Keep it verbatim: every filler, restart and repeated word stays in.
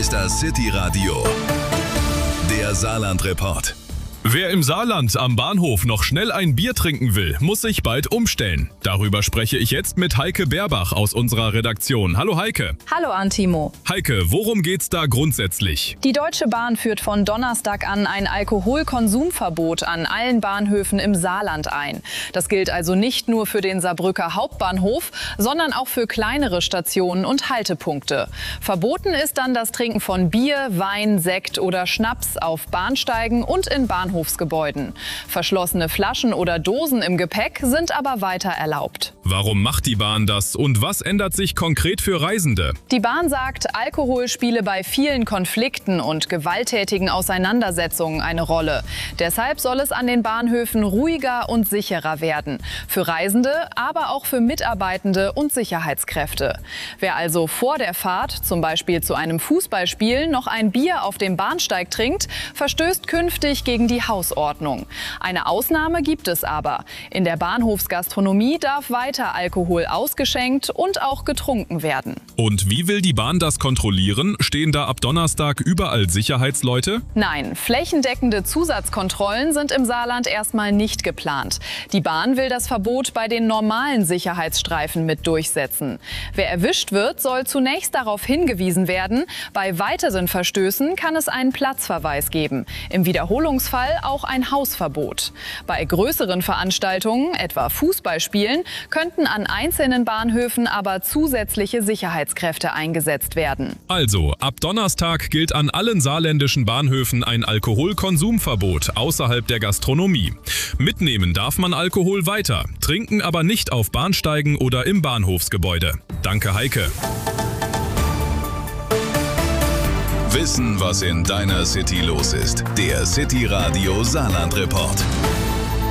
ist das City Radio, der Saarland-Report. Wer im Saarland am Bahnhof noch schnell ein Bier trinken will, muss sich bald umstellen. Darüber spreche ich jetzt mit Heike Berbach aus unserer Redaktion. Hallo Heike. Hallo Antimo. Heike, worum geht's da grundsätzlich? Die Deutsche Bahn führt von Donnerstag an ein Alkoholkonsumverbot an allen Bahnhöfen im Saarland ein. Das gilt also nicht nur für den Saarbrücker Hauptbahnhof, sondern auch für kleinere Stationen und Haltepunkte. Verboten ist dann das Trinken von Bier, Wein, Sekt oder Schnaps auf Bahnsteigen und in Bahnhofsgebäuden. Verschlossene Flaschen oder Dosen im Gepäck sind aber weiter erlaubt. Warum macht die Bahn das und was ändert sich konkret für Reisende? Die Bahn sagt, Alkohol spiele bei vielen Konflikten und gewalttätigen Auseinandersetzungen eine Rolle. Deshalb soll es an den Bahnhöfen ruhiger und sicherer werden. Für Reisende, aber auch für Mitarbeitende und Sicherheitskräfte. Wer also vor der Fahrt, zum Beispiel zu einem Fußballspiel, noch ein Bier auf dem Bahnsteig trinkt, verstößt künftig gegen die Hausordnung. Eine Ausnahme gibt es aber. In der Bahnhofsgastronomie darf weiter Alkohol ausgeschenkt und auch getrunken werden. Und wie will die Bahn das kontrollieren? Stehen da ab Donnerstag überall Sicherheitsleute? Nein, flächendeckende Zusatzkontrollen sind im Saarland erstmal nicht geplant. Die Bahn will das Verbot bei den normalen Sicherheitsstreifen mit durchsetzen. Wer erwischt wird, soll zunächst darauf hingewiesen werden. Bei weiteren Verstößen kann es einen Platzverweis geben. Im Wiederholungsfall auch ein Hausverbot. Bei größeren Veranstaltungen, etwa Fußballspielen, könnten an einzelnen Bahnhöfen aber zusätzliche Sicherheitskräfte eingesetzt werden. Also, ab Donnerstag gilt an allen saarländischen Bahnhöfen ein Alkoholkonsumverbot außerhalb der Gastronomie. Mitnehmen darf man Alkohol weiter, trinken aber nicht auf Bahnsteigen oder im Bahnhofsgebäude. Danke Heike. Wissen, was in deiner City los ist. Der City Radio Saarland Report.